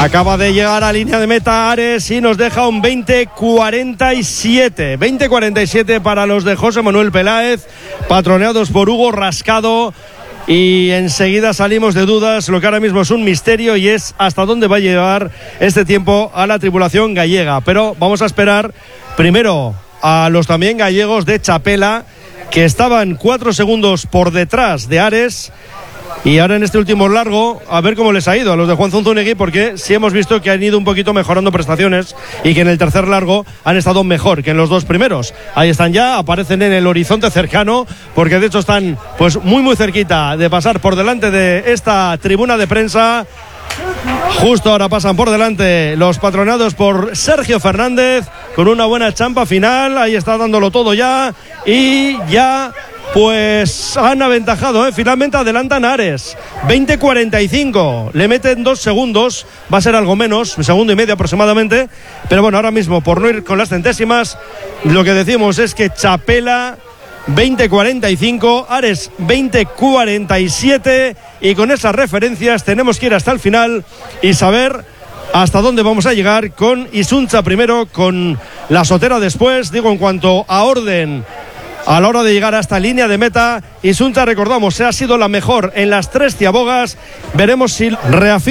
Acaba de llegar a línea de meta Ares y nos deja un 20-47. 20-47 para los de José Manuel Peláez, patroneados por Hugo Rascado. Y enseguida salimos de dudas, lo que ahora mismo es un misterio, y es hasta dónde va a llevar este tiempo a la tripulación gallega. Pero vamos a esperar primero a los también gallegos de Chapela, que estaban 4 segundos por detrás de Ares. Y ahora en este último largo, a ver cómo les ha ido a los de Juan Zunzunegui, porque sí hemos visto que han ido un poquito mejorando prestaciones y que en el tercer largo han estado mejor que en los dos primeros. Ahí están ya, aparecen en el horizonte cercano, porque de hecho están pues muy cerquita de pasar por delante de esta tribuna de prensa. Justo ahora pasan por delante los patronados por Sergio Fernández con una buena champa final. Ahí está dándolo todo ya, y ya pues han aventajado, finalmente adelantan a Ares 20-45, le meten 2 segundos, va a ser algo menos, 1,5 segundos aproximadamente, pero bueno, ahora mismo por no ir con las centésimas, lo que decimos es que Chapela 20-45, Ares 20-47, y con esas referencias tenemos que ir hasta el final y saber hasta dónde vamos a llegar, con Isunza primero, con la Sotera después. Digo, en cuanto a orden a la hora de llegar a esta línea de meta, Isunza, recordamos, ha sido la mejor en las 3 ciabogas. Veremos si reafirma